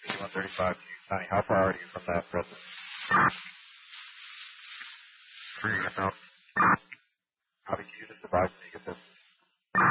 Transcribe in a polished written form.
135, Connie, how far are you from that residence? 3 and a half. How did you just advise me